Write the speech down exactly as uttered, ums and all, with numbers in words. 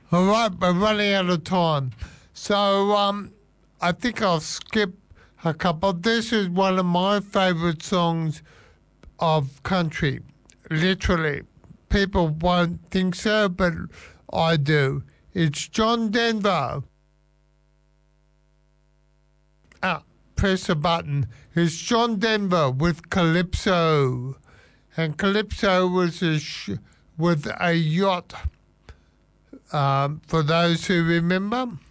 All right, we're running out of time. So um, I think I'll skip a couple. This is one of my favourite songs of country, literally. People won't think so, but I do. It's John Denver. Ah, press a button. It's John Denver with Calypso. And Calypso was a sh- with a yacht, um, for those who remember.